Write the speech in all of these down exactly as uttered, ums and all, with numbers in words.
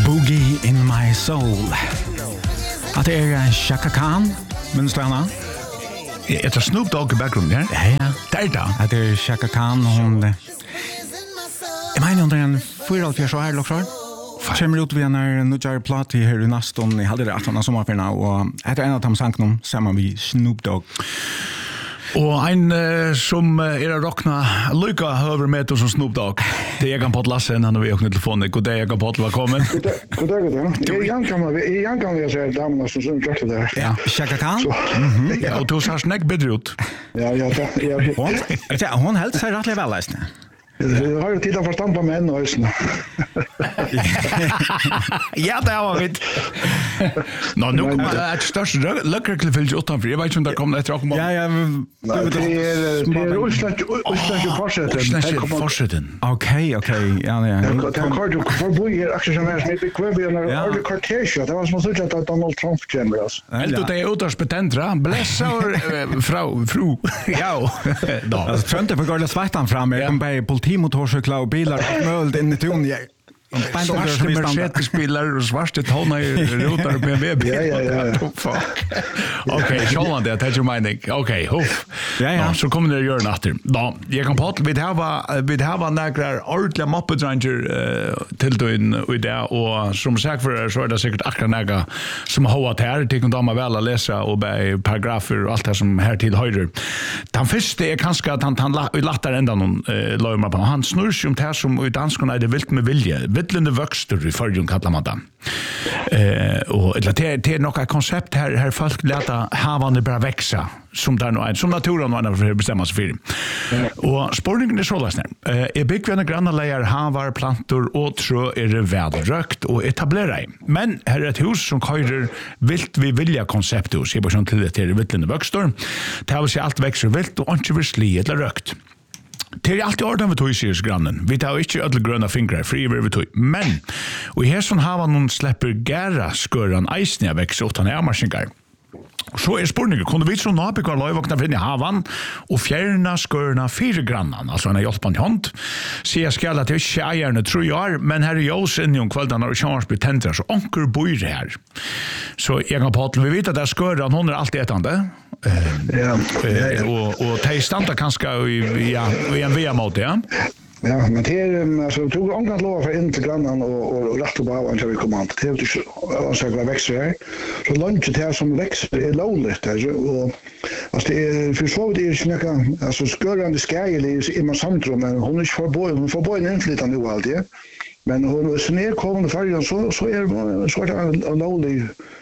Boogie in my soul. Att det är Chaka Khan, minns du henne? Det är Snoop Dogg i bakgrunden, ja? Ja, ja. Det är det. Att det är Chaka Khan, hon... Jag menar under en fyra fjärs år här, också. Kommer ut vid en nudjar plats här i Naston. Jag hade det att sommarferna och det är en av de sankarna samman vid Snoop Dogg. Och en uh, som uh, är att rockna lycka över med oss som Snoop Dogg. Det är Egan Podd Lassen, han har vi öppnat telefonen. God dag, Egan Podd, välkommen. God dag, god dag. Jag är Jan kan jag säga damerna som som klart det där. Ja, Chaka Khan. Mhm. Ja, och du ser snäck bedre ut. Ja, ja, ja. Hon, ja, hon helt sig rätt väl läst. Jag har ju tittat för stampa med en ösn. Ja, det var vitt. Nå, nu kommer ett störst lökrekle fyllt utanför. Jag vet inte om det kommer ett rakom. Ja, ja. Det är det är Osland Osland fortsätter. Osland fortsätter. Okej, okej. Ja, ja. Det har du för boy är också som är med bekväm när all Cartesio. Det var som så att Donald Trump kommer oss. Helt det är utaspetentra. Blessa frau fru. Ja. Då. Alltså Trump för går det svartan fram med kom på motorcyklar och bilar möld in i ton. Svarta Mercedes-bilar och svarta tona i rutar på B M W. Ja, ja, ja. Okej, sjålan det, det är mening. Okej, huff. Ja, ja. Så kommer det att göra natter. Då, jag kan prata, vi har vi har några ordentliga moppedranger till døgn och det, och som sagt för så är det säkert akkurat några som har att här, det kan de väl att läsa och be paragrafer och allt det som här till höjder. Den första är kanske att han, han lattar ända någon eh, löjmar på. Han snurr sig om det här som i danskarna är det vilt med vilje. Vittlende vöxter i förrjun kallar man det. Eh, och det är, det är något koncept här, här folk låta havande bara växa som där nu som naturen man har bestämma sig för. Mm. Och spårningen är så läsner. Eh, är byggvänner granna lejer havar, plantor och trö är det välrökt och etablera i. Men här är ett hus som körer vilt vi vilja koncepthus. Jag bara sånt till det till vittlende vöxter. Det har vi sig allt växer vilt och inte vill sli eller rökt. Det är alltid ordan vi tog i syrsgrannen. Vi tar inte ödel gröna fingrar, fri över vi tog. Men, och i här som har någon släpper gära skurran eisniga växer åt han är amarsingar. Så är spårningen, kunde vi som nabikar lojvakna för in i havan och fjärna skurna fyra grannan, alltså han är hjälpan i hånd. Så jag ska att jag inte är gärna tror jag, men här är jag sen i om kvällarna och chans blir tändra, så onker bor här. Så jag kan på vi vet att det är skurran, hon är alltid ätande. Ja. Och och ta stanta kanske i ja, i en V M-mode, ja. Ja, men det är alltså tog ångat lov för in till grannen och och rätt på avan till vi kommer att det är ju så att växer här. Så lunch det här som växer är lovligt alltså och alltså det är för så det är snacka alltså skurrande skäl är i man samtrum men hon är för boy hon får boy inflytande nu alltid. Men hon är så ner kommande färjan så så är så är det lovligt.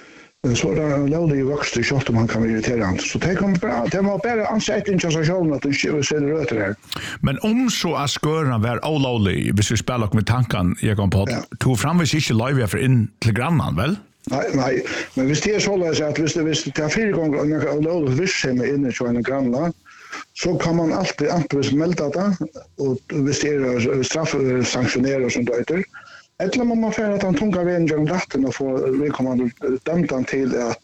Så där låter ju växter kört man kan irritera. Så det kommer bara det var bara ansättning så så att det ser rött där. Men om så är skurran var ololly, hvis vi spelar med tanken jag kom på tog fram vi sig live för in till grannan väl? Nej, nej, men visst det är så att att visst det visst det är fyra gånger och ololly visst med inne så en granna så kan man alltid antas melda det och visst det är straffsanktionerar som det heter. Eller må man för att han tunga vägen genom ratten och få rekommendera dömtan till att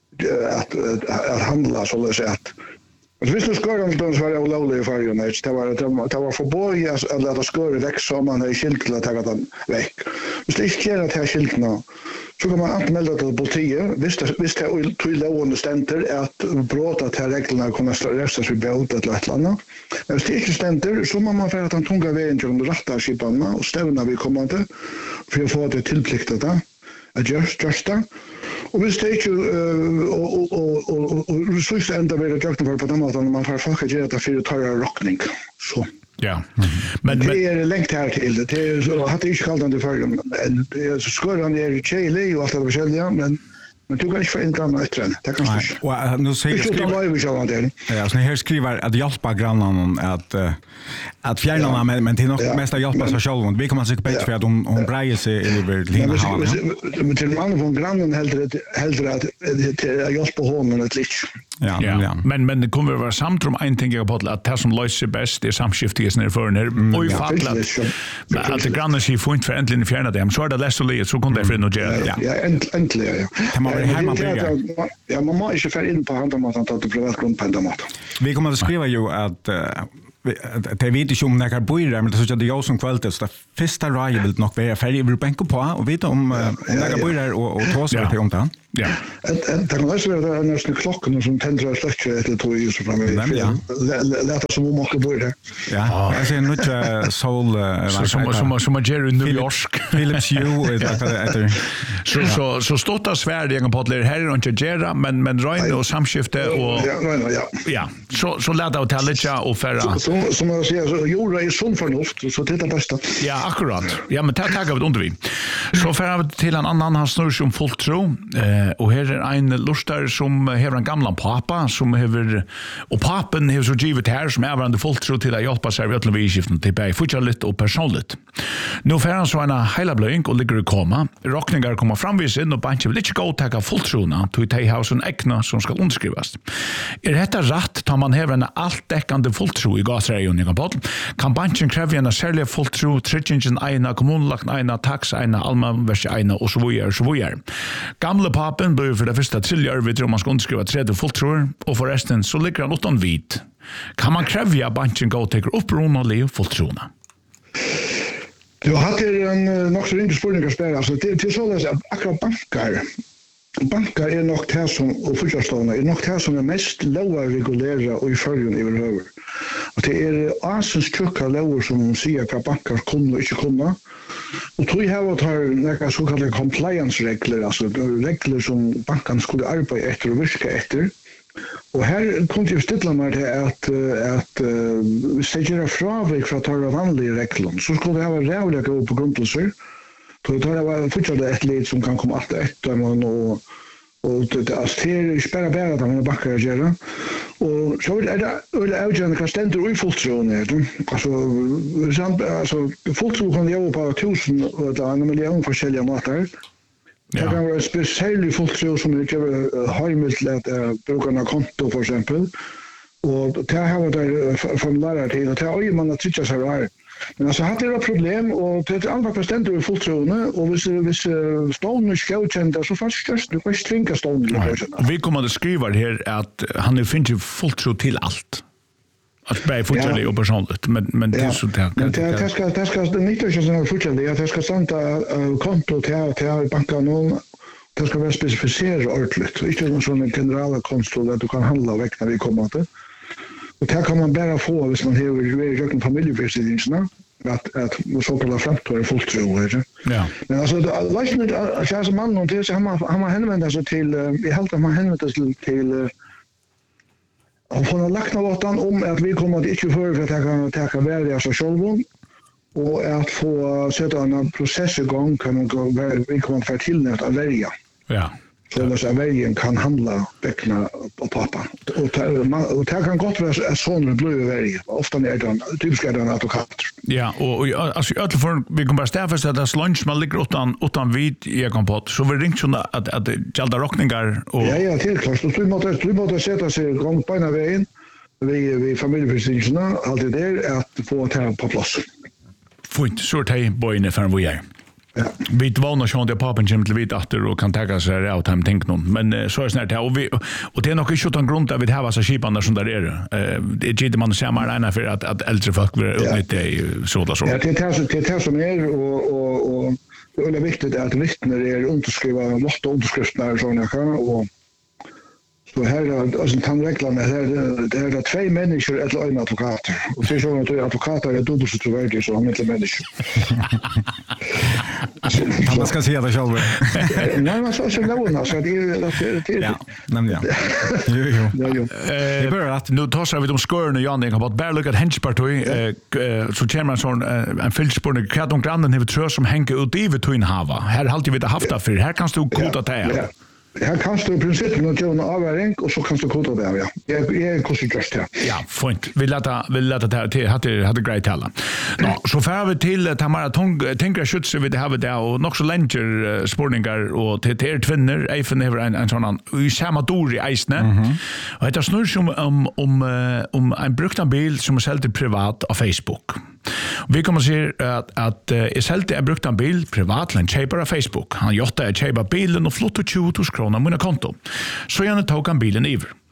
att att, att handla så att säga att alltså visst skulle de då svara olagligt för ju när det var det var för boy att det skulle växa om man är skilt till att ta den väck. Visst det sker att här skiltna så kan man anmäla till polisen visst visst det till lån ständer att brott att reglerna kommer straffas vid bot eller ett annat. Men visst det ständer så må man för att han tunga vägen genom ratta skiparna och stävna vi kommer inte för att få det tillpliktat att just justa. Och vi stage och och och och resurser ända vid det jakten på den maten man får folk att göra det för att ta rockning så. Ja. Men det är längt här till det. Det är så hade inte kallt under förr men det är så skulle han är i Chile och allt det själva men men du kan inte få in grannar efter den. Det kan du inte. Och nu säger skriver ja, så här skriver att hjälpa grannarna att att fjärna men men till något mest att hjälpa sig själv. Vi kommer säkert bättre för att hon hon brejer sig över lina hav. Men till mannen från grannen hellre hellre att att hjälpa honom ett litet. Ja, ja. ja. Men men det kommer vara samtrum en ting jag på att det som löser bäst är samskiftet när för när oj fattat. Att det grannar sig får inte för äntligen fjärna dem. Så är det läst och le så kunde det för nog göra. Ja, ja äntligen ja. Kan man här man bygga. Ja, man måste ju för in på handen att ta det privat grund på den maten. Vi kommer att skriva ju att det vet inte om när jag bor där, men det så att det är jag som kvalitet, så det första raget vill nog vara färdig över bänken på och veta om när jag bor där och ta sig till om det. Ja. Det kan också vara nästan klockan som tänder och släcker ett litet ljus framme. Ja. Låter som om man bor där. Ja, jag ser nu sol som som som man gör i New York. Philips Hue efter. Så så så stort av Sverige jag på det här och inte göra, men men Ryan och samskifte och ja. Ja, så så låt det till lite och förra. Så som man säger så jorda är sån förnuft så det är det bästa. Ja, akkurat. Ja, men tack tack av under vi. Så för vi till en annan han snurr som fullt tro. Eh och här är en lustar som har en gamla pappa som har och pappen har så givet här som är varande fullt tro till att hjälpa sig vid vi skiften till bäj fortsatt och personligt. Nu får han så en hela blöjning och ligger i komma. Rockningar kommer framvis in och banche vill inte gå ta fullt trona till ta hus en äkna som ska underskrivas. Är detta rätt tar man här en allt täckande fullt tro i gasregionen på kan banchen kräva en särskild fullt tro tretjingen ena kommunlagt ena tax ena allmän vers ena och så vidare så vidare. Gamla pappen bör för det första triljar vid om man ska underskriva tre fullt tror och förresten så ligger han utan vit. Kan man kräva banchen gå och ta upp rona liv fullt trona? Du hade en nog så ringa spårningar spela alltså det det så att akkurat bankar bankar är nog det som och förstående är nog det som är mest låga regulära och i följen överhuvud. Och det är asens tjocka lågor som säger att bankar kommer och inte kommer. Och tror jag har tar några så kallade compliance-regler, alltså regler som banken skulle arbeta efter och viska efter. Och här kunde ju stilla mig till att att vi säger fravik för att ta vanliga regler så skulle det vara rävliga gå på grundelser. Då tar det vara fortsatt ett led som kan komma att efter man och och det är spärra bära att man backar och göra. Och så är det öle avgörande kan ständer i fulltron alltså alltså fulltron kan jobba på tusen eller en miljon olika matar. Det kan vara speciellt fulltron som inte har möjlighet att bruka några konto för exempel. Och det här var det formulärer till och det är man att tycka så här. Men alltså hade det problem och det är andra procent i fulltrone och hvis hvis stående skjutcenter så fast just det måste tvinka stående. Vi kommer att skriva här att han är finns ju fulltro till allt. Att bäj fortsätta och personligt men men det är så där. Men det det ska det ska det inte så som fortsätta det ska stämma konto till till banken och det ska vara specificerat ordentligt. Inte någon sån generella konto att du kan handla väck när vi kommer till. Och det kan man bara få hvis man har jöken familjeförsäkringarna att att så kallade framtår fullt tro. Ja. Men alltså läsnet jag som man och det så har man har man hänvänt sig till vi helt att man hänvänt sig till och från att lagt något om att vi kommer att inte för att ta kan ta välja så själv och att få sätta en process igång kan man gå vi kommer för till att välja. Ja. Så att vägen kan handla bäckna och pappa. Och och det kan gott vara sån blå väg. Ofta är det typiskt är det en advokat. Ja, och alltså jag tror vi kan bara stäffa att det lunch man ligger utan utan vit jag kan på så vi ringt så att att gälda rockningar och ja ja till klart så vi måste vi måste sätta sig igång på en vägen. Vi vi familjeförsäkringarna allt det där att få ta på plats. Fint så tar boyne för vad jag. Ja. Vi vana sjön där pappan kommer till vit åter och kan ta sig out hem tänk någon men så är snart här och vi och det är nog inte utan grund att vi har så skipan som där är det är det man ser mer än för att att äldre folk vill utnyttja så där så. Ja, det är det är som är och och och det är viktigt att vittnen är underskriva måste underskrifter såna kan och så här alltså tandreglerna här det är det två människor eller en advokat och det är så att advokater är dubbelt så trovärdiga som inte människor. Man ska se det själv. Nej, men så så låna så det är det. Ja, nämligen. Jo jo. Det är bara att nu tar vi de skörna och Jan har bara bara luckat henchpartoj så chairman sån en fältspårning kvart om grannen har trö som hänger ut i vid hava. Här har alltid vi haft det för här kan du kota det. Här kan du i princip något göra en avvägning och så kan du kota det ja. Jag är konsekvent här. Ja, fint. Vi låter vi låter det här till hade hade grejt alla. Nå, så får vi till Tamara Tong tänker skjuts vi det har vi där och nog så länger spårningar och till till tvinner även över en en sån i samma dor i isne. Och det snurrar som om om om en bruktan bil som är sålt privat på Facebook. Vi kommer se att att är sålt en bruktan bil privat land köper på Facebook. Han gjorde att köpa bilen och flott och tjugo tusen kronor på konto. Så jag tog han bilen över.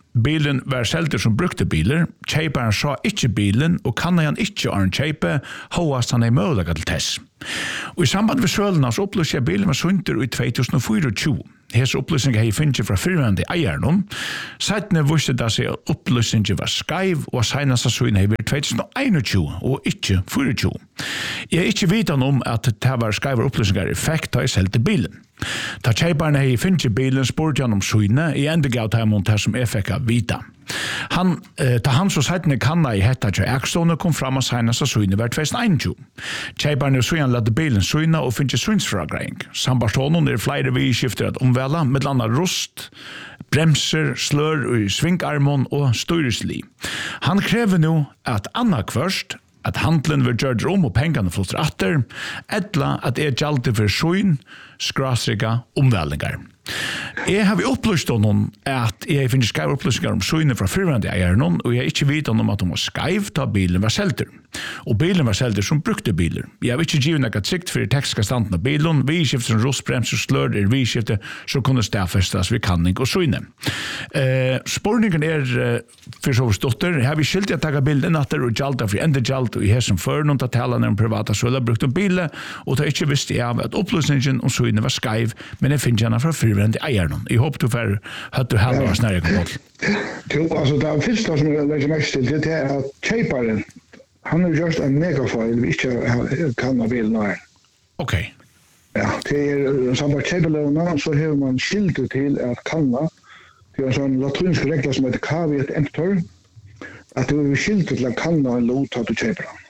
Bilen var selter som brukte biler, kjeiperen sa ikke bilen, og kan han ikke arn kjeipe, hoast han ei mølega til tess. Og i samband med sølene så opplyser jeg bilen var sunter i två tusen tjuefire. Hese opplysninger har finnet fra fyrværende eieren. Seitene viste det seg at opplysninger var skaiv, og senest av søgene har vært två tusen einogtjúgu og ikke tjuefire. Jeg har ikke vidt om at det var skaive opplysninger i effekt da jeg selte bilen. Da kjeiperne har finnet bilen spurte han om søgene, i enda gav til ham til som jeg fikk av vita. Han, eh, ta han så seitene kanna i hetta til Ekstone kom fram og senest av søgene var två tusen einogtjúgu. Kjeiperne søgene lade bilen søgene og finnet søgnsfragreing. Sambarstånden er flere vidskifter at omvela, med landa rust, bremser, slør i svingarmon og styresli. Han krever nu at Anna først, at handlen vil gjøre om og pengene flytter atter, etla at er gjaldt for søgn, skrasrika omvelningar. Jeg har opplyst om at jeg finner skrevet opplysninger om søgene fra fyrværende eieren, og jeg har ikke vidt om at de var skrevet da bilen var selter. Og bilen var selter som brukte biler. Jeg har ikke givet noe sikt for tekniske standen av bilen, vidskifter som rostbrems og slør er vidskifter som kunne stedfestes ved kanning og søgene. Eh, Spørningen er uh, for så forståtter, har vi skilt at takke bilden etter og gjaldt for enda gjaldt og i her som før noen til talen om private søgene brukte bilen, og da ikke visste jeg av at opplysningen om søgene var skrevet, men jeg finner henne fra fyrværende eieren. Jeg håper du får hørt du halva snarere kontroll. Jo, altså det første som jeg legger mest til, det er at kjeiperen, han har gjort en megafeil vi ikke kan av bilen her. Ok. Ja, det er samt kjeipeløvene, så har man skiltet til at kanna, det er en sånn latinsk regler som heter caveat emptor, at det er skiltet til at kanna en lot at du kjeiper han.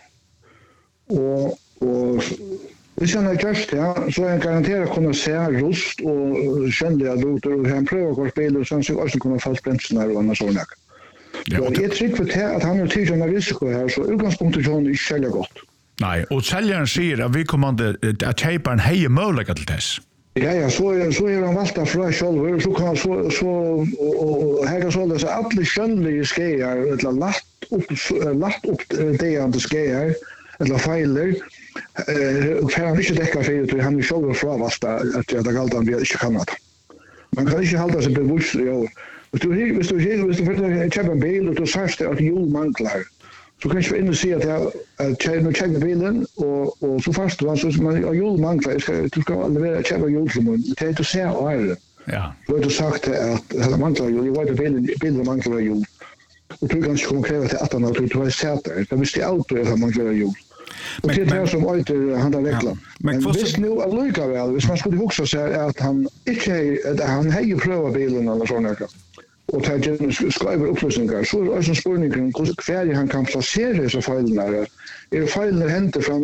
Og, og hvis han har gjort det, så er han garanteret kunne se rust og skjønnelige ruter, og han prøver hver bil, og så han sikkert også kunne falt bremsen her og annet sånn. Ja, og jeg trykker til at han har tidligere en risiko her, så utgangspunktet er ikke særlig godt. Nei, og seljeren sier at vi kommer at kjeiperen heier mulighet til tess. Ja, ja, så, så er han valgt av fra selv, så kan så, så og, og her kan så det så alle skjønnelige skeier, eller lagt opp, lagt opp det andre skeier, eller feiler, eh, for han ikke dekker for det, han er selv fravast at det er galt han vi ikke kan det. Man kan ikke holde seg bevisst i år. Hvis du, hvis du, hvis du kjøper en bil, og du sier at hjul mangler, så kan du ikke inn og si at jeg kjøper bilen, og, og så først, så man hjul mangler, skal, du skal levere kjøpe hjul til meg, det er ikke å se og ære. Ja. Så har du sagt at det mangler hjul, jeg vet at bilen, bilen mangler hjul. Og du kan ikke komme og kreve til at han har du har sett der, det visste jeg alltid at han mangler hjul. Og det er det som øyter han har regler. Men hvis nå er likevel, hvis man skulle huske seg at han ikke at han har prøvet bilen eller sånn her, og tar gjerne skriver opplysninger, så er det også spørningen hver han kan plassere disse feilene her. Er det feilene henter fra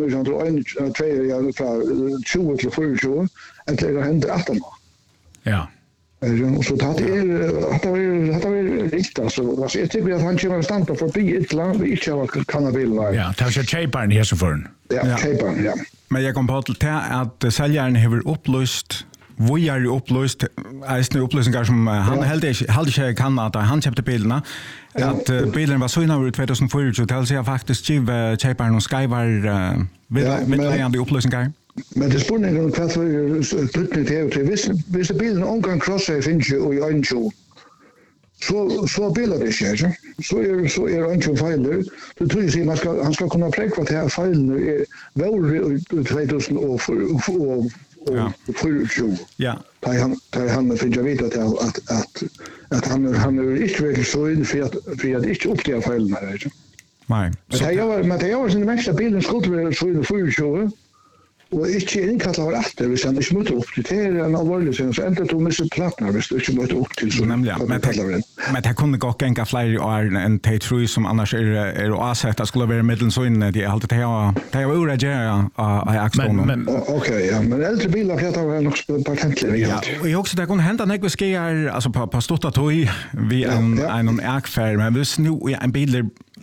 fra tjúgu til fýraogtjúgu, eller er det henter atten? Ja. Så det er det er riktig, altså. Jeg tykker at han kommer å stande forbi et land vi ikke har kan av bilen her. Ja, det er ikke kjeiperen i hesseføren. Ja, kjeiperen, ja. Men jeg kom på til at seljeren har opplyst vi er jo opplyst, eisne opplysninger som han ja. Held ikke kan at han kjøpte bilene, at ja. Bilen var søgnet over i två tusen fire, til å si faktisk giv kjøperen og skreiver uh, vidlegende opplysninger. Men det spørsmålet om hva for trykkning til, hvis, hvis bilen omgang krosser finnes jo i øynsjå, så, så biler det ikke, ikke? Så er, så er øynsjå feiler. Det tror jeg man skal, han skal kunne prekva til at feilene er våre i två tusen og Ja. fyrtjúgu. Ja. Da han da han finner vite at at at at han han er ikke virkelig så inn for at for at ikke oppdager feilene her, ikke? Nei. Men det er men det er jo sånn mest bilen skulle være så i fyrtjúgu. Og ikke innkalla var etter hvis han ikke møter opp til. Det er en alvorlig ting, så enda du misser plattene hvis du ikke møter opp til. Så nemlig, ja. Men, det, men det kunne gå enka flere år enn de tru som annars er, er å avsette at skulle være middelsøyne. De er alltid til å ureagere av akstånden. Ok, ja. Men eldre biler for det var nok patentlig. Ja, og jeg også, det kunne hende når vi skjer altså på, på stort tog vi en, ja, ja. En akfær, men hvis nu en bil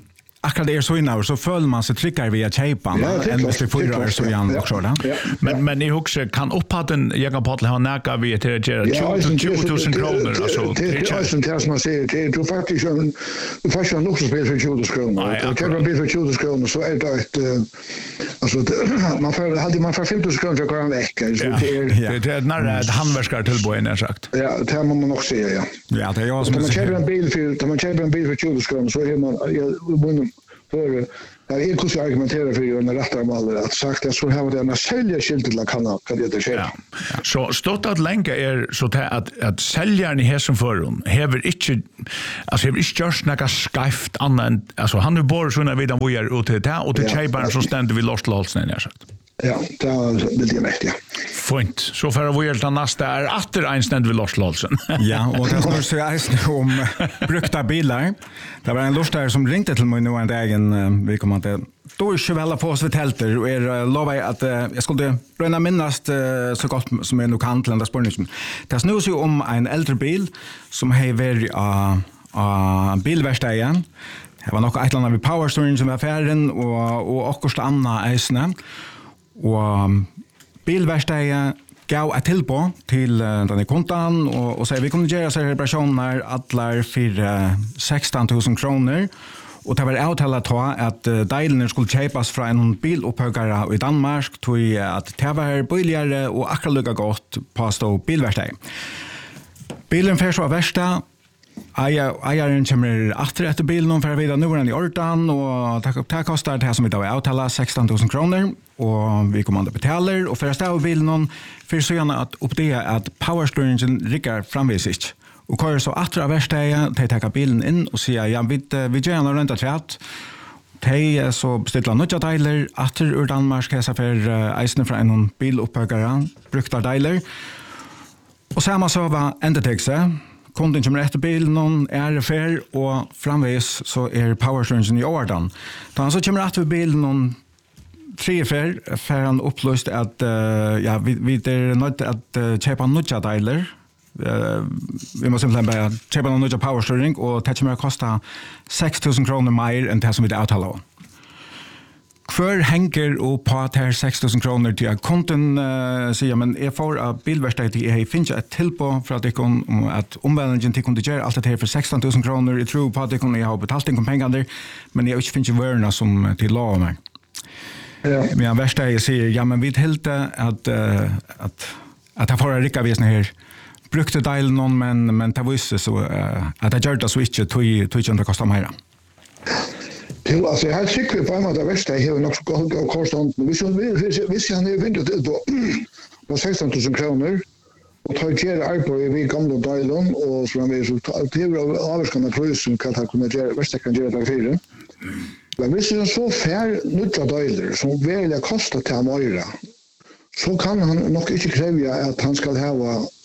akkurat det är så innan så följer man sig tryckar via tejpan Ja, än hvis vi fyrar så igen Ja. också då. Ja. Men men jag också kan upphatten jag kan på ha näka vi till att göra tjugo tusen kronor alltså. Det är ju inte som man säger, det är ju faktiskt en du faktiskt en luxusbil för tjugo kronor. Jag kan en bil för tjugo kronor så är det ett alltså man får hade man för femtio kronor för en vecka så det är det är när ett handverkar till boen är sagt. Ja, det måste man nog säga ja. Ja, det är jag som man köper en bil för man köper en bil för tjugo kronor så är man jag för jag är kunde argumentera för en rättare mal att sagt att så här var det en sälja skilt till kan kan det ske. Ja. Så stått att länka är så att att säljaren i häsen förrum häver inte alltså häver inte just några skaft annan alltså han nu bor såna vidan vad är ut det och det köparen så ständer vi lost låtsen jag sagt. Ja, det är väldigt mäktigt. Fint. Så för vi helt nästa är åter en ständ vi lost låtsen. Ja, och det snurrar sig även om brukta bilar. Det var en lustare som ringte till mig nu en dagen vi kommer att då är ju väl på oss vid tälter och är lovar att jag skulle röna minnast så gott som jag nu kan till den där spårningen. Det snurrar sig om en äldre bil som har varit av bilverkstaden. Det var nog ett land vid Powerstone som var färden och och också andra eisne. Och bilverkstaden gav ett tillbå till den här kontan och, och säger vi kunde göra sig reparationer allar för sexton tusen kronor. Och det var avtalat att uh, deilen skulle köpas från en bilupphuggare i Danmark till att det var billigare och akkurat lika gott på stå bilverkstaden. Bilen för så värsta Ägaren kommer efter efter bilen för vidare nu är den i ordan och det kostar det här som idag är avtala sexton tusen kronor och vi kommer att betala och för att stäva bilen för så gärna att upp det att powersteringen rickar framvis inte. Och kör så att det värsta är att ta bilen in och säga ja vi vi gör en ränta tvätt. De så beställa nya delar efter ur Danmark ska för eisen från en bilupphuggare brukta delar. Och samma så var Endetexe. Kunden kommer efter bilen, någon är fair och framvis så är powerstringen i ordan. Då han så kommer efter bilen någon tre fair för han upplöst att uh, ja vi vi är nöjt att uh, köpa nya delar. Uh, vi måste simpelthen bara köpa en nya powerstring och det kommer att kosta sex tusen kronor mer än det som vi avtalar om. För hänger och på att här sex tusen kronor till att konten uh, säger men är för att bilverkstaden är finns ett tillpå för att det kan att omvändningen till kunde göra allt det här för sexton tusen kronor. Jag tror på att det kan jag ha betalt in pengar där men jag inte finns ju värna som till lov mig. Ja. Men värsta är säger ja men vi helt att uh, att att ha för rika visna här brukte del någon men men det var så uh, att det gör det så inte tog tog inte kostar mer. Jo, alltså jag har tycker på att det värsta är nog så gott konstant. Vi så vi vi ser nu vinter till på på sexton tusen kronor och tar ju arbete i vi gamla delen och så vi så det är avskanna pris som kan ha kunnat göra värsta kan göra det för. Men vi ser så fair nya delar som väl kostar till Moira. Så kan han nog inte kräva att han ska ha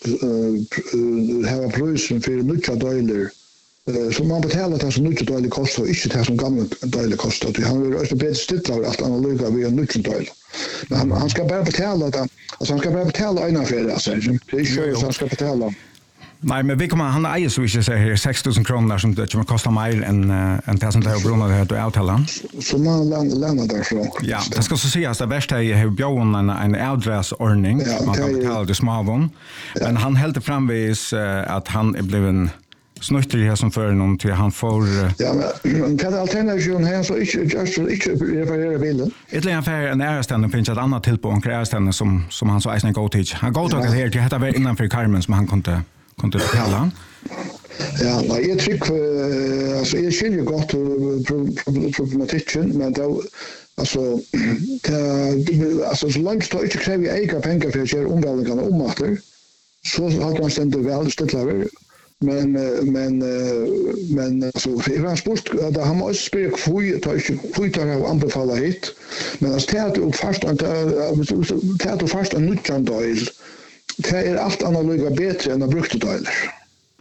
ha prisen för nya delar. Så man betalar det som nytt dålig kostar och inte det som gamla dålig kostar. Han vill också bättre stilla allt analoga vid en nytt dålig. Men han, han ska bara betala det. Alltså han ska bara betala en affär alltså. Det är ju så han ska betala. Nej, men vi kommer han äger så inte säger sex tusen kronor som det kommer kosta mer än än det som det har brunna det här att avtala. Så man lämnar därifrån. Ja, det ska så sägas att värsta är har björn en en adressordning ja, man kan betala det småvon. Men han helt framvis att han är bliven snuttar det som för någon till han får ja men kan alternativt här så inte just inte reparera bilen. Ett län för en ärständen finns ett annat till på en ärständen som som han så isen go teach. Han går tag här till detta var innanför Carmen som han kunde kunde betala. Ja, nej, jag tycker alltså jag känner gott problematiken men då alltså det alltså så långt står inte kräver jag pengar för att göra omvälvningarna omater. Så har man ständigt väl ställt men men men alltså i transport där har man språk för tar för tar anbefalla hit men att det är fast att det är fast en nyttjande del det är allt analoga bättre än att brukta delar och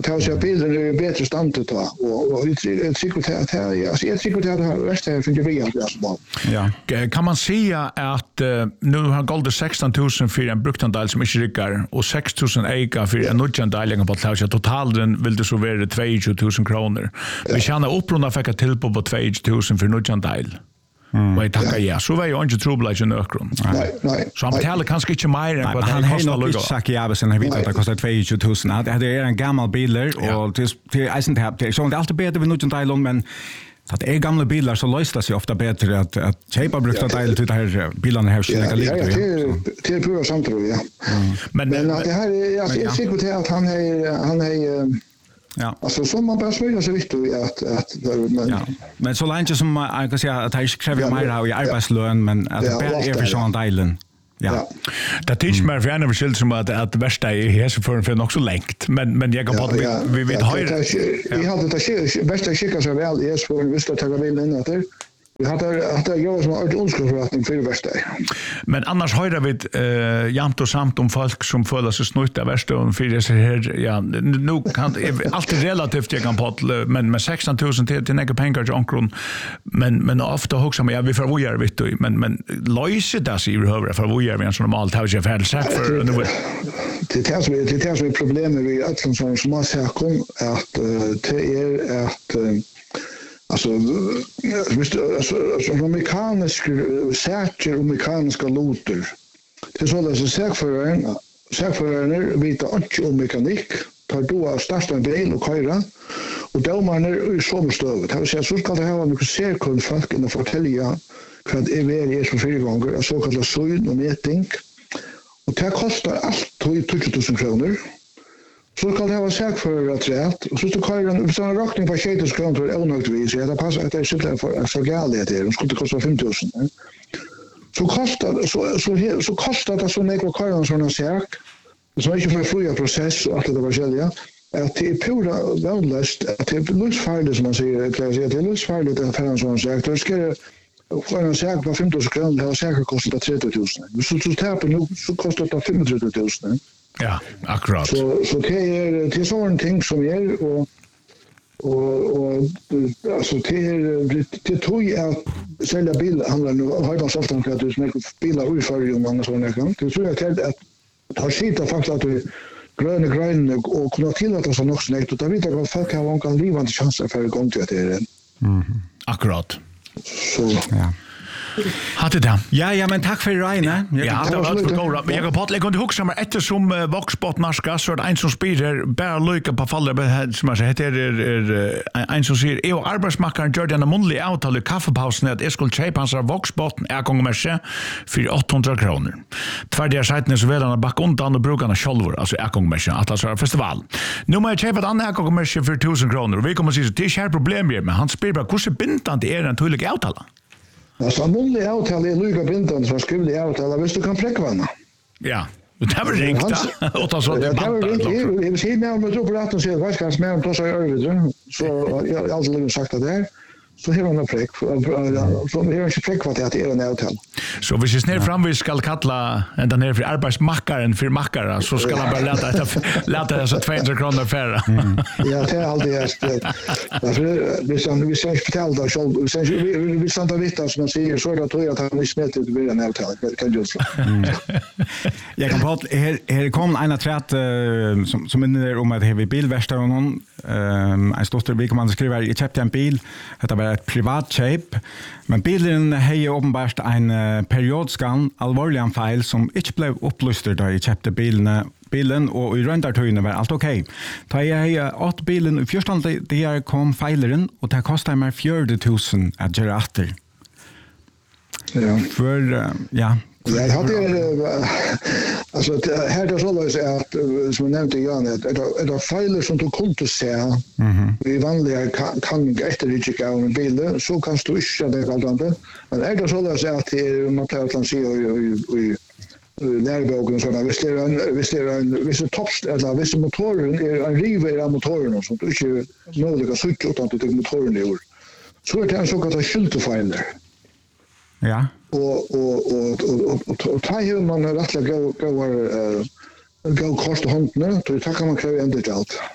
tar sig bilen är bättre stand att ta och och ett sekretariat här alltså ett sekretariat har resten här för vi alltså. Ja. Kan man säga att uh, nu har gått sexton tusen för en bruktandel som inte rycker och sex tusen eka för en nödjandel på att totalen vill det så vara tjugo tusen kronor. Vi tjänar upprunda fick till på på tjugo tusen för nödjandel. Mm. Och jag tackar ja. Så var jag inte trubbel i nökron. Nej, nej. Så han betalar kanske inte mer än vad han det kostar. Han har nog sagt ja, sen har vi att det kostar tjugo tusen. Det är en gammal bil och till till isen det så det är alltid bättre vid nödjandel men att är gamla bilar så löser sig ofta bättre att att köpa brukta del till det här bilarna här så det kan ligga. Ja, det till pura samtal ja. Men men det här är alltså jag tycker att han är han är ja. Alltså som man bara smörjer så viktigt att att men ja. Men så länge som jag kan säga att det kräver mer av arbetslön men att det är för sån delen. Ja. Det teach mig för en skilt som att att värsta är här så för för också längt men men jag kan bara vi vet höra. Vi hade det bästa skicka så väl är för vi ska ta bilen där. Vi hade hade jag som har ondskuldförrättning för det värsta. Men annars höra vi eh jämt och samt om folk som följer sig snutt av värsta och för det så här ja nu kan allt är relativt jag kan på men med sexton tusen till till några pengar till onkron men men ofta också men ja vi får göra vet du men men löser det sig över för vad gör vi en sån normalt har jag färd sagt för nu det det som det det som är problemet vi att som som har sagt kom att det är att alltså visst alltså så mekanisk säker och mekaniska loter. Det är så att säkföraren säkföraren vet inte om mekanik tar då av starta en bil och köra och domaren är i sommarstövet. Det vill säga så ska det ha mycket särkunnigt folk att fortälja vad det är för fyra gånger så kallad syn och mätning. Och det kostar allt tjugo tusen kronor. Så ska det vara säkert för att rätt och så ska köra så en rockning på tjugo tusen kronor onödigtvis. Det passar att det är simpelt för så galet det är. Det skulle kosta fem tusen. Så kostar så så så kostar det så mycket att köra en sån här säk. Så mycket för fria process och allt det där själva. Att det är pura värdelöst att det är livsfarligt som man säger att det är livsfarligt att föra en sån säk. Det ska för en säk på fem tusen kronor har säkert kostat trettio tusen. Så så täper nu så kostar det femtio tusen. Ja, akkurat. Så så det är det är sån ting som är och och och alltså det är det tog jag att sälja bil handlar nu har jag sagt att det är mycket bilar uför ju många såna kan. Det tror jag att att har skita faktiskt att du gröna grön och kunna tillåta så något snägt och då vet jag att folk har en kan livande chanser för igång till det. Mhm. Akkurat. Så ja. Hade det. Ja, ja, men tack för Reine. Ja, det var för gå. Men jag kan på lägga huxa mig eftersom Voxbot narska så att en som spelar bara lycka på faller som jag heter är en som säger är arbetsmakaren Jordan Monley avtal i kaffepausen att jag skulle köpa hans Voxbot är gånger med sig för åttahundra kronor. Tvärdiga sajten så väl han back undan och brukarna själva alltså är gånger med sig att alltså festival. Nu måste jag köpa ett annat gånger med sig för tusen kronor och vi kommer att se så det är här problem med han spelar bara hur bindande är den tydliga avtal. Alltså mulig avtal är lika bindande som skrivlig avtal visst du kan präckvanna. Ja, det var ringt och ta så det band. Jag ser mer med droppet och säger vad ska jag med så över så jag har alltid sagt att det är så här en präck så det är inte präck vad det är en avtal. Så hvis vi snär fram vi ska kalla ända ner för arbetsmakaren för makare så ska han bara låta låta dessa tvåhundra kronor färra. Ja, det är alltid det. Därför vi ska vi ska betala då så vi ska vi ska ta vita som man säger så då tror jag att han är smätt ut vid en avtal kan ju så. Jag kan prata här här kom en trätt som som är om att vi bilverkstad och någon ehm en stor vi kommer att skriva i köpte en bil det var ett privat köp men bilen har uppenbart en uh, periodskan allvarlig anfall som inte blev upplyst då i köpte bilen bilen och i räntartöjnen var allt okej. Okay. Ta jag åt bilen i första det här kom feileren och det kostade mig fyrtio tusen att göra efter. Ja. För uh, ja Jag hade alltså här det så är att som jag nämnde igen att det är filer som du kunde se. Mhm. Vi vanliga kan kan efter det checka en bil så kan du inte det alltid. Men är det så att det är man kan kan se i lärboken så där visst är en visst är en visst toppst eller visst motoren är en river av motoren och sånt inte möjliga switch utan det motoren är. Så är det en så kallad skyltfiler. Ja. Och och och och och och ta hur man rättla gå gå eh gå kost och hantna då tackar man kräva ändå allt.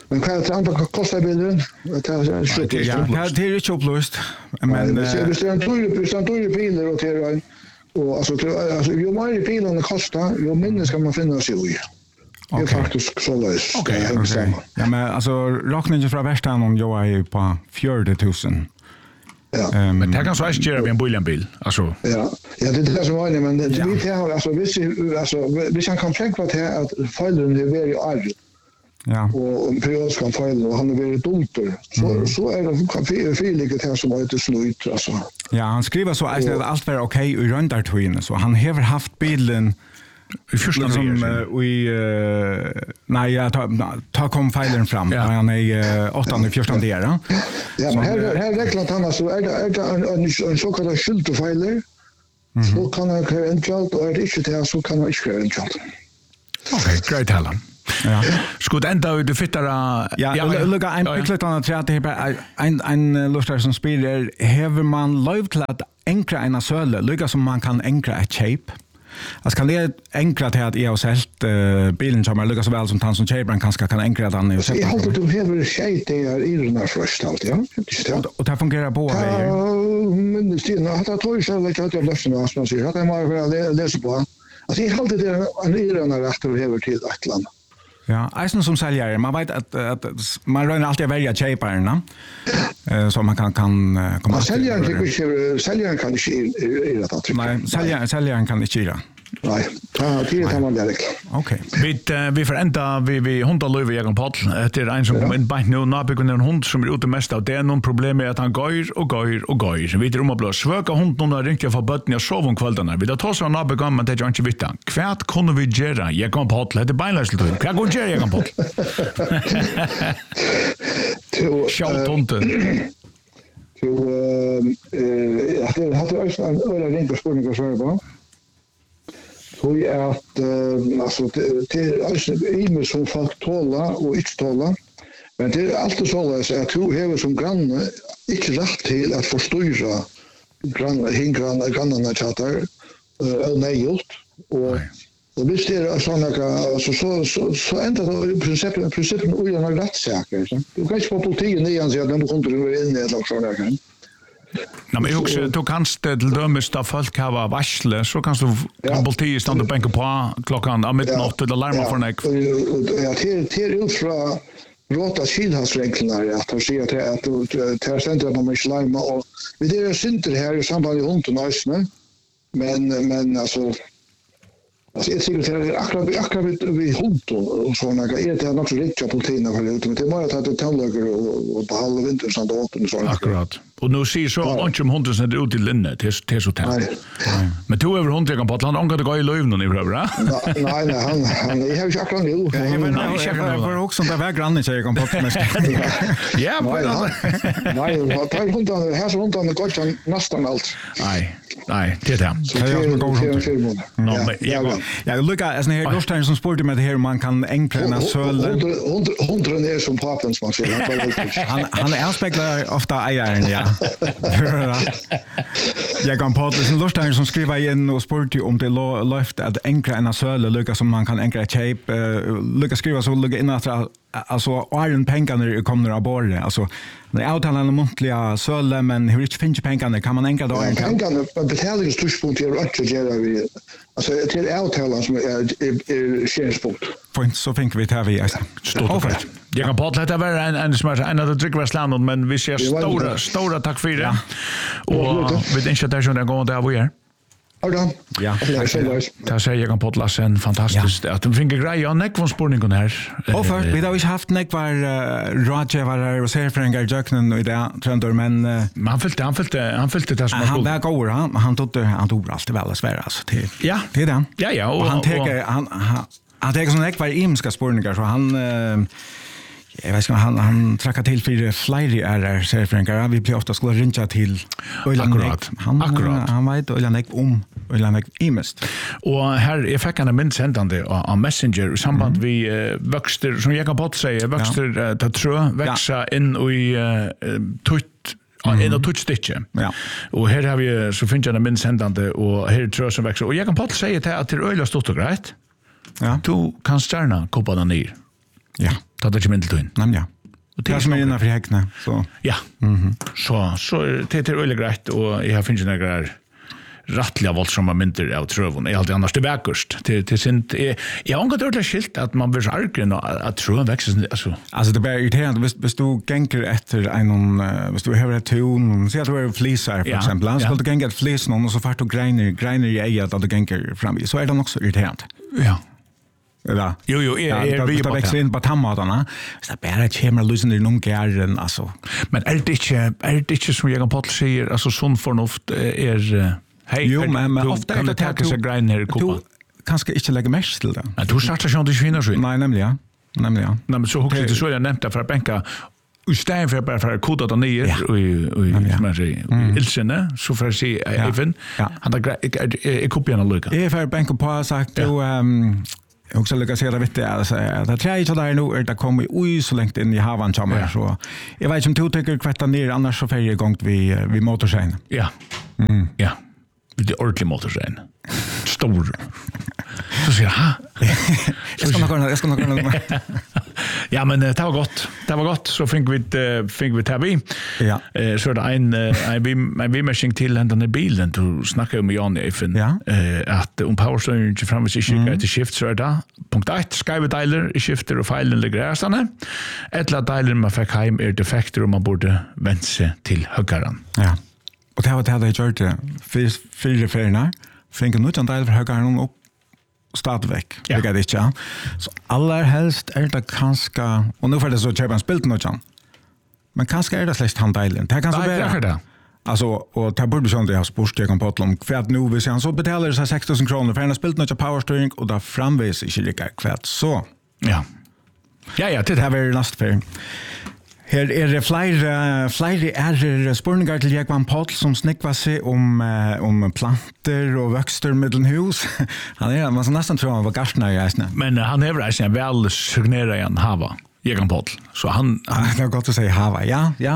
Men kan det andra kosta bilen? Det är Ja, det är inte upplöst. Men det är en dyr bil och det är och alltså alltså ju mer bilen kostar, ju mindre ska man finna sig i. Det är faktiskt så löst. Okej, okej. Ja, men alltså räkningen från västan om jag är på fjorton tusen. Ja. Um, men det kan så här göra med en buljanbil. Alltså. Ja. Ja, det är det som var det, men det ja. Vi har alltså visst alltså vi kan tänka på det att failen är väldigt arg. Ja. Och en period kan failen och han är väldigt dumter. Så mm. så är det kan fyrligt här som var lite snöjt alltså. Ja, han skriver så att och, allt var okej i rundartwin så han har haft bilen i första som vi nej jag tar ta kom failen fram ja. Han är åttonde fjortonde där. Ja, men här här räknar han alltså är det är det en, en, en så kallad skyltfailer. Mm-hmm. Så kan han kräva en kalt och är det inte det så kan han inte kräva en kalt. Okej, great Helen. Ja. Skuld ända ut det fittara. Ja, ja lukka en picklet on att det är en en lustar som spelar häver man love till att enkla en söle, lukka som man kan enkla ett shape. Alltså kan det enkla till att jag har sålt uh, bilen som är lukka så väl som tant som Chapman kanske kan enkla den och sätta. Jag har du häver shape där i den här först allt, ja. Och det fungerar på vägar. Ja, men det är att jag tror själv att jag löser vad man säger. Att jag bara läser på. Alltså jag har alltid det en irrande rätt att häver till ett land. Ja, eisen som säljare, man vet att, att man rör alltid att välja köparna eh, så man kan, kan komma ja, säljaren, till. Inte, säljaren kan inte irra det. Nej, säljaren, säljaren kan inte irra. Nej, det kan man direkt. Okej. Vi vi föränta vi vi hundar löv Jakob Paul. Det är en som kommer in på nu nabyggen en hund som är ute mest av det är någon problem med att han går och går och går. Vi det om att blå svöka hund någon ringt jag för botten jag sov om kvällarna. Vi då tar så nabyggen men det är inte vitt. Kvärt kunde vi göra. Jakob Paul det beinläsligt. Kan gå göra Jakob Paul. Till Schaltonten. Till eh det hade också en öra ring på spårningen så var. Så är att uh, alltså till alltså i som folk tåla och inte tåla. Men det är alltid så att du har som granne inte rätt till att förstyra granne hingranne grannarna chatter eh nejult och och visst är det såna alltså så så så ändå i princip principen och en rättssäker så. Du kan inte på politiken igen så att de kommer in i det också där kan. Nej, men också du kanst till dömes där folk har varsle så kan du kan politiet stanna och bänka på klockan av midnatt eller larma för en. Ja, till till ut från råta skilhasreglerna att de säger att att det centrum på mig larma och vi det är synter här i samband med hunden och men men alltså alltså jag tycker det är akkurat akkurat vi hunden och såna grejer det är nog så riktigt på tiden för det det bara att det tandläkare och på halva vintern sånt åt så akkurat. Och nu ser så att om hunden ser ut i linne till till så tätt. Men två över hunden kan på Atlant angår det gå i löven i bra. Nej nej han han är ju akkurat nu. Jag men jag checkar för också där väg granne så jag kan på mest. Ja, men nej vad tar hunden här så hunden går kan nästan allt. Nej. Nej, det är det. Så det är no, men jag jag look at as en här dostan som sportar med det här man kan enkla så hunden är som papen som man säger. Han han är speglar ofta ägaren ja. Jag kan på det lustar som skriver in och sportar om det löft att enkla en söle lucka som man kan enkla shape lucka skriva så lucka in att alltså iron pengarna kommer av bordet alltså det är avtalande muntliga söle men hur inte finns pengarna kan man enkla då enkla pengarna betalningstryckpunkt är rätt att göra vi alltså till avtalande som är tjänstpunkt point så tänker vi tar vi alltså stort för jag kan på det vara en en smart en av tryckvärslandet men vi ser stora stora tack för det och vi inte där så där går där vi är. Aldan. Ja. Där säger jag kan på Lassen fantastiskt att de fick grejer neck från spårningen här. Och för vi har ju haft neck var Roger var och ser för en garjöknen och det tror men han följde han följde han följde det som han var går han han tog han tog allt väl att svära alltså till. Ja. Det är den. Ja ja och han tar han han tar sån neck var imska spårningar så han jag vet inte han han trackar till för flyger är ser för en gar vi blir ofta skulle ringa till akkurat han akkurat han vet och jag om och jag imest och här är fackarna min sändande av Messenger i samband mm. vi uh, växter som jag kan på säga växter ja. uh, ta trö växa ja. in i uh, tutt Mm. En av touchstitchen. Ja. Och här har vi så finns det min sändande och här tror jag som växer och jag kan på säga till att det är öliga stort och grejt. Ja. Du kan gärna koppla den ner. Ja. Ta det inte till. Nej, ja. Det är som är innanför häckna. Så. Ja. Mm-hmm. Så, så det är väldigt grejt och jag finns några grejer rattliga våldsamma mynter av trövon. Jag har alltid annars det väckust. Till, till sint, jag, jag har inte ordentligt skilt att man blir så argen att trövon växer. Alltså. alltså det blir irriterande. Hvis, hvis du gänger efter en, uh, hvis du har ett ton, säg att du är flisar för ja. exempel. Han ja. skulle gänga ett flis någon och så fart du greiner, greiner i äget att du gänger fram i. Så är det också irriterande. Ja. Eller? Jo, jo, är är vi på växer in på tammatarna. Så det bara kommer lösen i någon gärden alltså. Men är det inte är det inte som jag på säger alltså sån förnuft är hej. Jo, men, men ofta är det att jag greiner i kopan. Kanske inte lägga mest till det. Men du startar ju inte finna så. Nej, nämligen. Nämligen. Nej, men så hugger det så jag nämnde för att bänka istället för bara för att koda den ner och och som man säger ilsene så för att se även han där är kopian av Luca. Är för bänka på sagt du ehm jag också lyckas se det vet jag alltså det träet så där nu är det kommer oj så långt in i havan kommer ja. Så jag vet inte om du tycker kvarta ner annars så färger igång vi vi motorsen. Ja. Mm. Ja. Det är ordentlig motorsen. Stor. Så säger ha. Jag ska nog kunna jag ska nog kunna. Ja men det var gott. Det var gott så fick vi fick vi tabbi. Ja. Eh så det en en vi en vi machine till den där bilen du snackar med Jan Effen. Ja. Eh att om power steering till framme sig ska till shift så där. Punkt ett skriva delar i shifter och filen ligger där. Ettla delar man fick hem är defekter och man borde vända sig till högaren. Ja. Och det har det hade gjort det för fyra färna. Fick en nytt del för högaren upp stadväck. Det går det inte. Så allra helst är det kanske och nu för det så köpa en spilt något sånt. Men kanske är det släkt handdelen. Det kan så vara det. Alltså och ta borde sånt jag sport jag kan på om kvart nu vi sen så betalar så sex tusen kronor för en spilt något power steering och där framvis i lika kvart så. Ja. Ja ja, det har vi nästa för. Her er det flere, flere er spørninger til Jekvann Paul som snikker seg om, om planter og vøkster mellom hus. Han er, man skal nesten tro han var gartner i eisene. Men han er eisene vel signeret igjen hava, Jekvann Paul. Så han... han... Det er godt å si hava, ja, ja.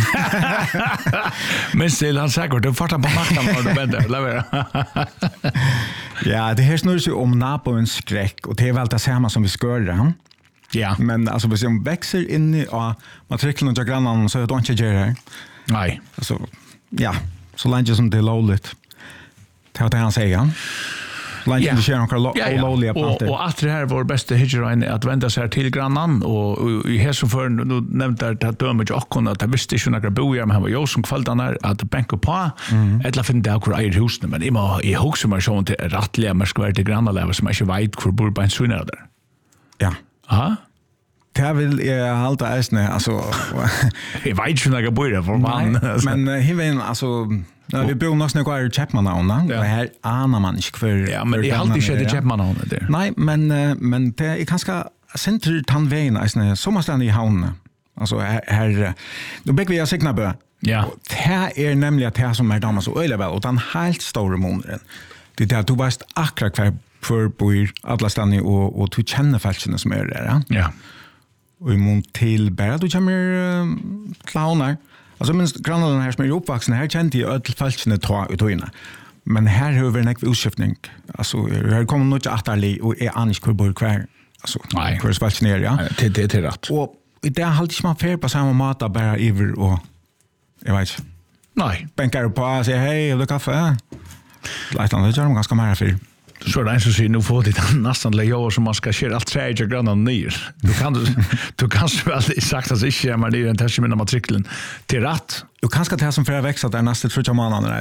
Men still, han sikkert, du får ta på makten når du venter, la være. Ja, det her snurrer seg om naboens skrekk, og det er vel det samme som vi skører, han. Ja. Men alltså hvis man växer in i och matrikeln och grannen så är det inte gör. Nej. Alltså ja, så länge som det är lovligt. Det har det han säger. Länge det sker några lovliga plantor. Och att det här var bästa hijrain att vända sig till grannen och i här som för nu nämnde det att döma jag kunde att visste ju några bojar men han var ju som kvaldan där att bänka på ett la finna där hur är huset men immer i huset man så till rättliga märkvärdiga grannarna som inte vet hur bor på en sunna där. Ja. Aha. Det vill jag halta äsne alltså jag vet ju några bojar för man men hiven alltså när vi bor någonstans några är Chapman och det här anar man inte för ja men det är alltid det Chapman där. Nej men men det är ganska center tandvägen äsne som måste i havnen. Alltså här då bäck vi jag signa bö. Ja. Det är nämligen det som är damas och öle väl och den helt stora månaden. Det är att du vet akkurat kvar för bor alla stannar och och du känner fältene som är där. Ja. Och i mån till bara du kommer uh, clowner. Alltså minst grannarna här som är uppvuxna här kände jag att fältene ta ut och inne. Men här har vi en ekv utskiftning. Alltså här kommer något attarlig och är annars kvar bor kvar. Alltså kvar fältene är ja. Det det är rätt. Och det är alltid man fer på samma mat bara över och jag vet. Nej. Bänkar på och säger hej, vill du kaffe? Lite annat gör de ganska mer för. Så det är så synd nu får det nästan lägga som man ska köra allt träd och grannar ner. Du kan du du kan väl sagt att inte är man det den test med matrikeln till rätt. Du kan ska ta som för växa där nästa tror jag man andra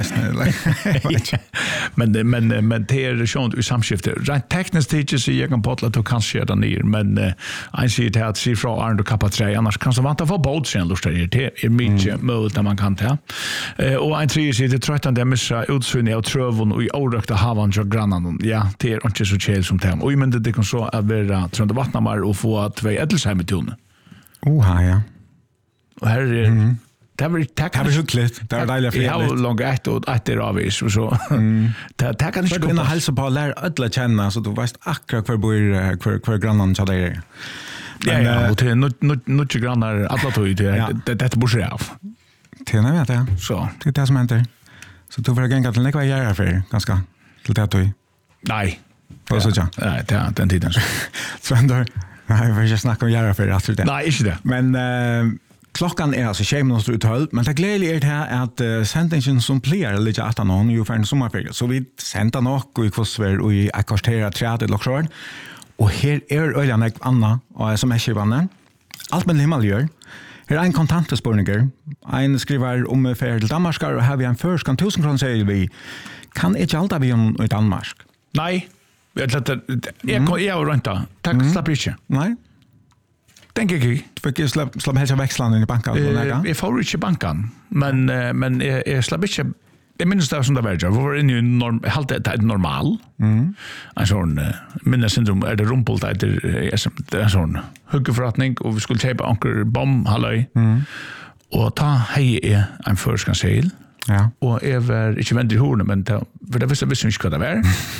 Men men men det är ju i samskifte. Rent tekniskt teacher jag kan potla du kan köra ner men en ser det att se från Arne kappa tre annars kan så vänta för båt sen lustar det är mycket möjligt när man kan ta. Och en tre ser det tröttan där missa utsynne av trövon och i orökta havan och grannan. Ja, det är inte så chill som tem. Och men det kan så att vara trönd vattna mer och få två Edelsheim tun. Oha ja. Och här är det var tack. Det var så klart. Det var deiligt för. Jag har långt ett och ett det av så så. Det tack kan inte komma hälsa på lär alla känna så du vet akkurat kvar bor kvar kvar grannen så där. Ja ja, och det nu nu nu grannar alla tog det det borde jag av. Det när vet jag. Så. Det är det som händer. Så du får gänga till några göra för ganska till det då. Nej. Vad så ja. Nej, det är den tiden så. Så ändå Nej, vi får inte snacka om göra för att det. Nej, inte det. Men uh, klockan är alltså tjugo minuter ut tolv, men det glädjliga är det här att uh, sändningen som plejer lite att någon ju för en sommarferie. Så vi sänder nog och i kvartsver och i akvartera trettio lokal. Och här är öjan ett annat och som är skivanen. Allt med himmel gör. Här är en kontantspårningar. En skriver om färd till Danmark och här vi en först kan tusen kronor säger vi. Kan inte alltid vi om i Danmark? Nej. Jag tror att jag jag har ränta. Tack mm. slapp inte. Nej. Tänker jag. Fick jag slapp slapp hälsa växlarna i banken och lägga. Jag får inte banken. Men men jag slapp inte. Det minns det som det var. Vi var inne i norm halt det normal. Mm. En sån minnes syndrom är det rumpelt att det är en sån huggeförrättning och vi skulle köpa anker bom halloj. Mm. Och ta hej är en förskansel. Ja. Och är väl inte vänd i hornen men ta, för det visste visste inte vad det var.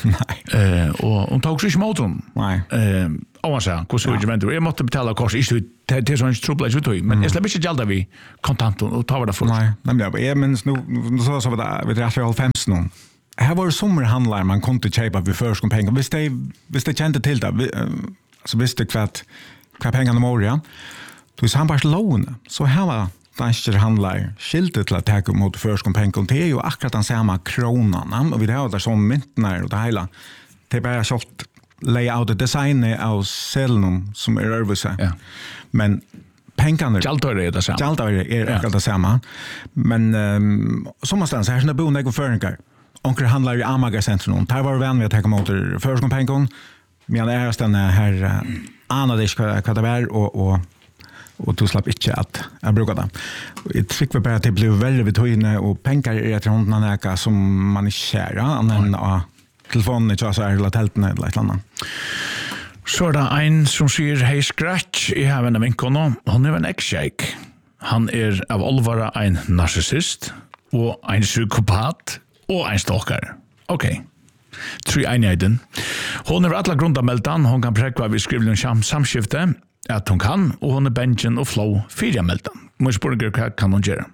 Nej. Eh och hon tog sig inte mot honom. Nej. Eh och man sa, hur så inte vänd. Jag måste betala kors inte till sån trubbel ut men jag släpper inte gälda vi kontant och ta vad det för. Nej, men jag men nu så så var det vi drar till fem nu. Här var det sommarhandlar man kunde köpa vid förskon pengar. Visst det visst det kände till det. Så visste kvart kvart pengarna morgon. Du sambars lån. Så här var dansker handlar skiltet till att ta mot förskon pengar. Det är ju akkurat den samma kronan. Och vi har där som myntnar och det hela. Det är bara kört layout och design av cellen som är överse. Ja. Men pengarna Jaltar är det samma. Jaltar är akkurat det samma. Men um, sommarstans här är det boende och förningar. Onkel handlar i Amager centrum. Där var vän med att ta mot förskon pengar. Men är den här uh, anade inte vad det var och och och du slapp inte att jag brukar det. Jag tycker bara att det blev väldigt betydande och pengar är ett runt näka som man är kära annan av telefonen inte så här tälten eller ett annat. Så är det en som säger hej scratch i haven av vinkono. Han är en ex-shake. Han är av allvara en narcissist och en psykopat och en stalker. Okej. Okay. Tre enheten. Hon är alla grunda meltan. Hon kan präkva vid skrivling om samskifte att hon kan och hon är benchen och flow fyra meltan. Måste vad kan hon göra?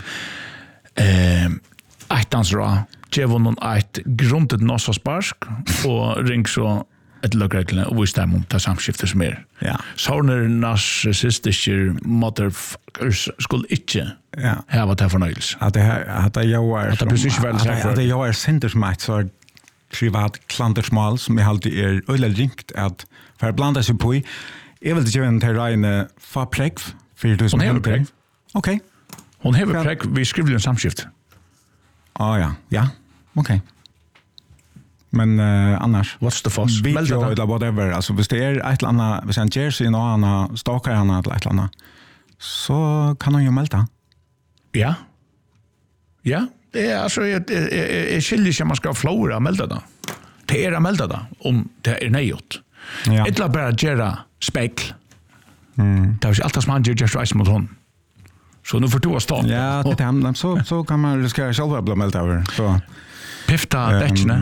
Eh, ettans ra. Ge hon ett grundet nossasparsk och ring så ett lagreglene och visst dem ta samskifte som är. Ja. Såna narcissistiska motherfuckers skulle inte ja. ha det förnöjelse. Att det här att det jag är att det precis väl sagt att det jag är centersmakt så privat klantersmal som jag alltid är öle ringt att för blanda sig på i är väl det ju en terrain för präck för du som har präck. Okej. Hon har präck vi skriver en samskift. Ah ja, ja. Okej. Okay. Men uh, annars what's the fuss? Video eller whatever. Alltså hvis det är ett annat, hvis en jersey och annan stakar han eller ett annat så kan hon ju melda. Ja. Ja, det är alltså ett ett skilje som man ska flora melda då. Det är att melda då om det är nejot. Ja. Ett la bara göra spekl. Mm. Det är ju allt som man gör just right mot hon. Så nu får du att starta. Ja, det är så så kan man riskera själva bli melda över. Så Pifta däckne.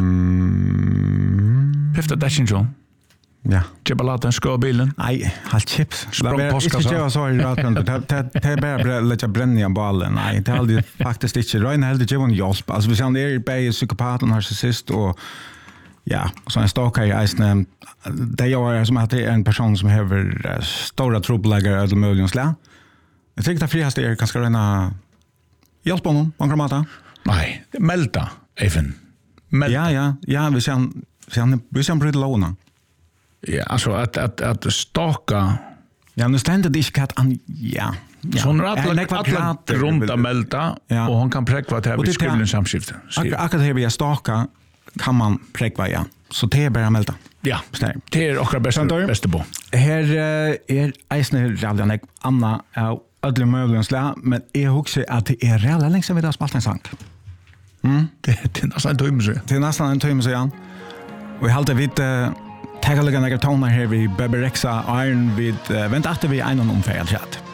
Mm. Pifta däcken John. Ja. Chipalata ska bilen. Nej, halt chips. Det är inte jag så i raten. Det det är bara lite bränna ballen. Nej, det är aldrig faktiskt inte. Ryan hade ju en hjälp. Alltså vi ser är på psykopat och narcissist och ja, så en stalker i isen. Det jag är som att det är en person som har stora trubbelager eller möjligen slä. Jag tycker att friast är kanske rena hjälp honom, man kan mata. Nej, melda. Even. Melda. Ja, ja, ja, vi ser han vi ser bryta låna. Ja, alltså att att att staka. Ja, nu ständer det inte att han ja. Så hon har alla runt melda och hon kan präkva att det är skrivlen samskifte. Akkurat här vi staka kan man präkva ja. Så det är bara melda. Ja, det är också bästa bästa på. Här är Eisner Rallian Anna av ödle möjlighetsla, men jag huxar att det är redan länge sedan vi har spalt en sang. Mm. Det är nästan en timme så. Det är nästan en timme så, ja. Och jag halte vid uh, taggaliga några toner här vid Bebe Rexa Iron vid uh, vänta att vi är en omfärd chat.